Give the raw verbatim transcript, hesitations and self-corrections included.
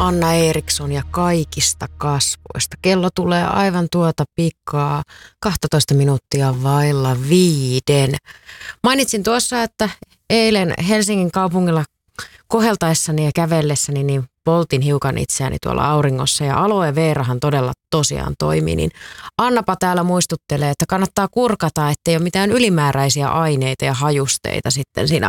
Anna Eriksson ja kaikista kasvoista. Kello tulee aivan tuota pikkaa kaksitoista minuuttia vailla viiden. Mainitsin tuossa, että eilen Helsingin kaupungilla koheltaessani ja kävellessäni niin poltin hiukan itseäni tuolla auringossa ja aloe veerahan todella tosiaan toimii, niin Annapa täällä muistuttelee, että kannattaa kurkata, ettei ole mitään ylimääräisiä aineita ja hajusteita sitten siinä